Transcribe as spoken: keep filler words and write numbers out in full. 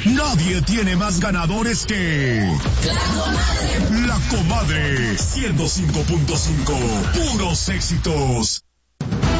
Nadie tiene más ganadores que... La Comadre. La Comadre, ciento cinco punto cinco, puros éxitos.